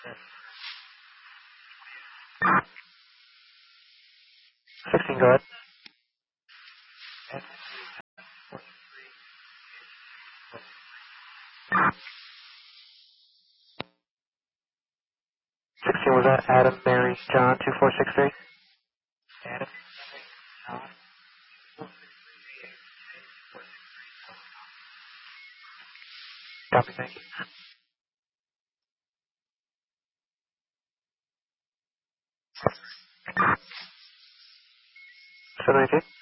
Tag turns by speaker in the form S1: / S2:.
S1: 16, go ahead. 16, was that Adam, Mary, John, 2463? Adam, John. Copy, thank you. 792?